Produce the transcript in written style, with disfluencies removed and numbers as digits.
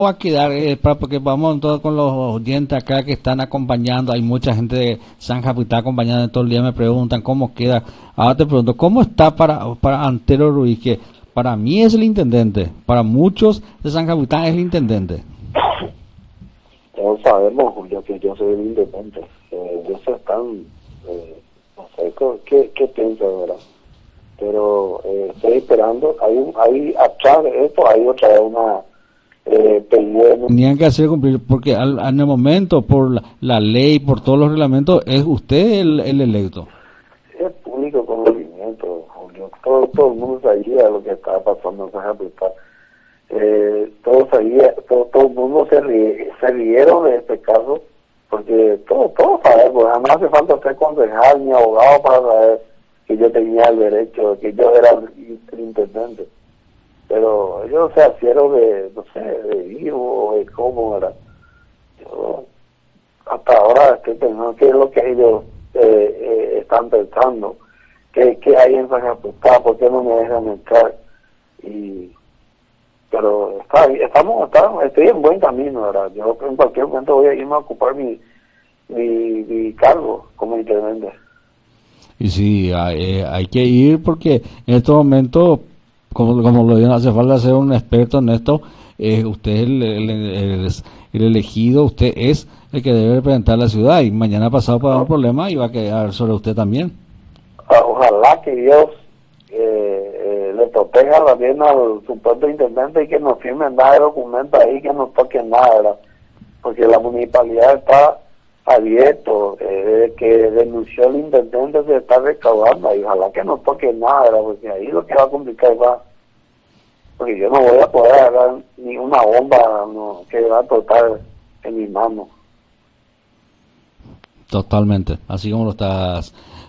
va a quedar? Porque vamos entonces con los oyentes acá que están acompañando. Hay mucha gente de San Javi que está acompañando todo el día. Me preguntan cómo queda. Ahora te pregunto, ¿cómo está para Antero Ruiz? Que para mí es el intendente. Para muchos de San Javier es el intendente. Todos sabemos, Julio, que yo soy el intendente. Ellos están, no sé qué piensan, ¿verdad? Pero estoy esperando. Hay atrás de esto hay otra vez una pelea. Tenían que hacer cumplir, porque en el momento, por la ley, por todos los reglamentos, es usted el electo. Es público conocimiento, Julio. Todo el mundo sabía lo que estaba pasando en San Jacinto. Todo el mundo se rieron de este caso, porque todos sabemos, además hace falta ser concejal ni abogado para saber que yo tenía el derecho, que yo era el intendente. Pero ellos se hicieron no sé, de vivo o de cómo era. Yo hasta ahora estoy pensando qué es lo que ellos están pensando, qué hay en San Jacinto, por qué no me dejan entrar. Pero estoy en buen camino, ¿verdad? Yo en cualquier momento voy a irme a ocupar mi cargo como intendente. Y sí, hay que ir porque en estos momentos, como lo digo, hace falta ser un experto en esto. Usted es el elegido, usted es el que debe representar la ciudad y mañana pasado puede haber un problema y va a quedar sobre usted también. Ojalá que Dios le proteja también al supuesto intendente y que nos firmen nada de documentos ahí, que no toquen nada, ¿verdad? Porque la municipalidad está abierto, que denunció el intendente se está recaudando y ojalá que no toque nada, ¿verdad? Porque ahí lo que va a complicar va, porque yo no voy a poder agarrar ni una bomba que va a tocar en mi mano. Totalmente, así como lo estás